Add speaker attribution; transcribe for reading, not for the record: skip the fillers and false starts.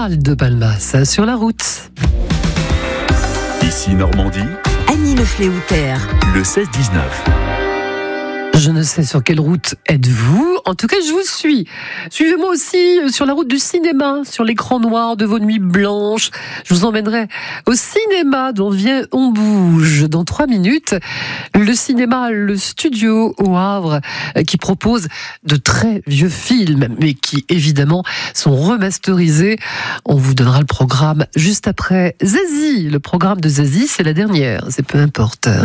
Speaker 1: Gérald de Palmas sur la route.
Speaker 2: Ici Normandie,
Speaker 3: Annie Le Fléouter.
Speaker 2: le 16-19.
Speaker 1: Je ne sais sur quelle route êtes-vous. En tout cas, je vous suis. Suivez-moi aussi sur la route du cinéma, sur l'écran noir de vos nuits blanches. Je vous emmènerai au cinéma dont vient On Bouge dans 3 minutes. Le cinéma, le studio au Havre, qui propose de très vieux films, mais qui évidemment sont remasterisés. On vous donnera le programme juste après Zazie. Le programme de Zazie, c'est la dernière, c'est peu importe.